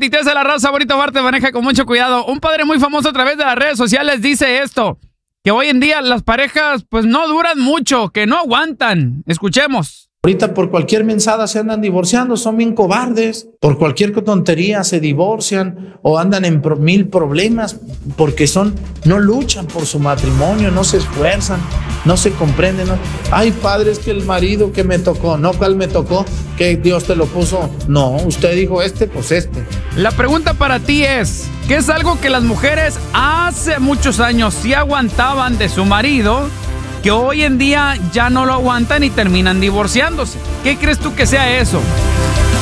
23 de la raza, bonito Barte, maneja con mucho cuidado. Un padre muy famoso a través de las redes sociales dice esto, que hoy en día las parejas pues no duran mucho, que no aguantan. Escuchemos. Ahorita por cualquier mensada se andan divorciando, son bien cobardes. Por cualquier tontería se divorcian o andan en mil problemas porque no luchan por su matrimonio, no se esfuerzan, no se comprenden. ¿No? Ay, padre, es que el marido que me tocó, no, ¿cuál me tocó? ¿Que Dios te lo puso? No, usted dijo pues este. La pregunta para ti es, ¿qué es algo que las mujeres hace muchos años sí aguantaban de su marido, que hoy en día ya no lo aguantan y terminan divorciándose? ¿Qué crees tú que sea eso?